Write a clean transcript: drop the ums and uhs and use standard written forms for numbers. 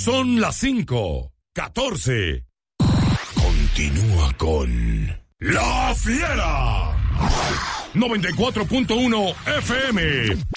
son las 5:14. Continúa con La Fiera. 94.1 FM.